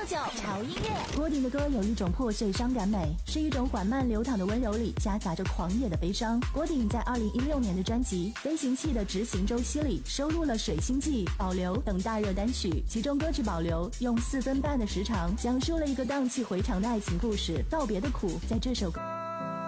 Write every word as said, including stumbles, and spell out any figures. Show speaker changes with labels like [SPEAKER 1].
[SPEAKER 1] 九潮音乐。
[SPEAKER 2] 郭顶的歌有一种破碎伤感美，是一种缓慢流淌的温柔里夹杂着狂野的悲伤。郭顶在二零一六年的专辑《飞行器的执行周期》里收录了《水星记》、《保留》等大热单曲，其中歌曲《保留》用四分半的时长讲述了一个荡气回肠的爱情故事。告别的苦，在这首歌